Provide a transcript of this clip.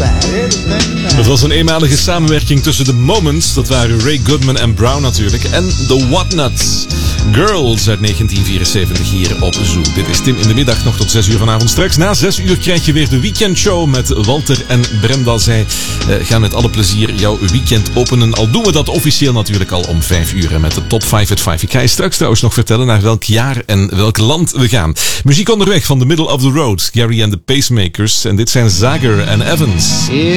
Het was een eenmalige samenwerking tussen The Moments, dat waren Ray Goodman en Brown natuurlijk, en The Whatnuts. Girls uit 1974 hier op Zoo. Dit is Tim in de middag, nog tot 6 uur vanavond. Straks na 6 uur krijg je weer de weekendshow met Walter en Brenda. Zij gaan met alle plezier jouw weekend openen. Al doen we dat officieel natuurlijk al om 5 uur met de Top 5 at 5. Ik ga je straks trouwens nog vertellen naar welk jaar en welk land we gaan. Muziek onderweg van The Middle of the Road, Gary and the Pacemakers. En dit zijn Zager en Evans.